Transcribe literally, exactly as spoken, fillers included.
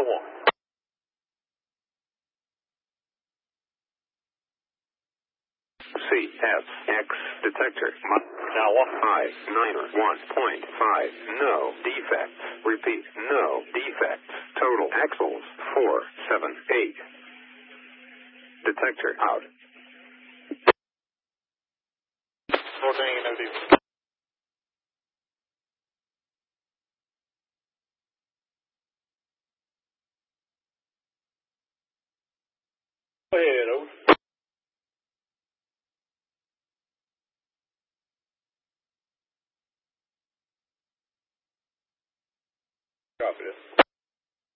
one. C F X detector. Tower. I niner one point five. No defects. Repeat. No defects. Total axles four seven eight. Detector out. Rotating no defects. Go ahead, over. Copy this.